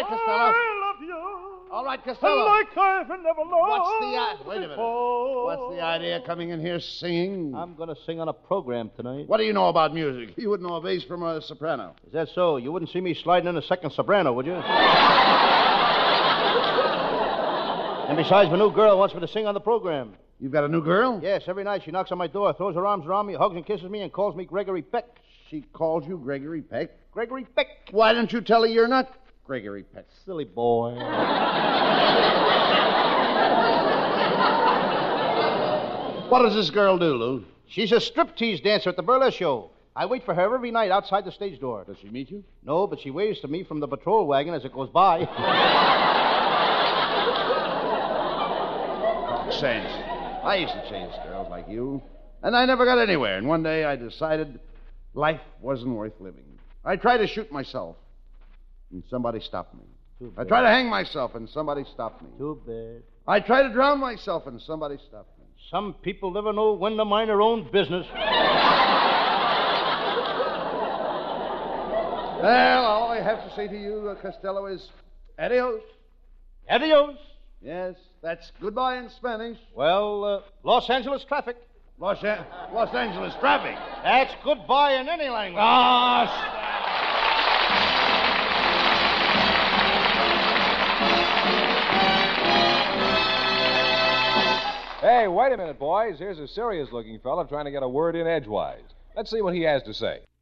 Costello. I love you. All right, Costello. Like I've never loved Wait a minute. before. What's the idea of coming in here singing? I'm going to sing on a program tonight. What do you know about music? You wouldn't know a bass from a soprano. Is that so? You wouldn't see me sliding in a second soprano, would you? And besides, my new girl wants me to sing on the program. You've got a new girl? Yes, every night she knocks on my door, throws her arms around me, hugs and kisses me, and calls me Gregory Peck. She calls you Gregory Peck? Gregory Peck. Why don't you tell her you're not Gregory Peck? Silly boy. What does this girl do, Lou? She's a striptease dancer at the burlesque show. I wait for her every night outside the stage door. Does she meet you? No, but she waves to me from the patrol wagon as it goes by. Sense. I used to chase girls like you, and I never got anywhere. And one day I decided life wasn't worth living. I tried to shoot myself, and somebody stopped me. I tried to hang myself, and somebody stopped me. Too bad. I tried to drown myself, and somebody stopped me. Some people never know when to mind their own business. Well, all I have to say to you, Costello, is adios. Adios. Yes, that's goodbye in Spanish. Well, Los Angeles traffic. Los Angeles traffic. That's goodbye in any language. Hey, wait a minute, boys. Here's a serious-looking fella trying to get a word in edgewise. Let's see what he has to say.